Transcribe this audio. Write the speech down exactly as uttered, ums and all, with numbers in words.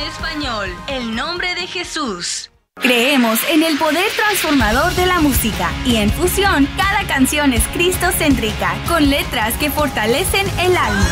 español, el nombre de Jesús. Creemos en el poder transformador de la música y en Fusión cada canción es cristocéntrica con letras que fortalecen el alma.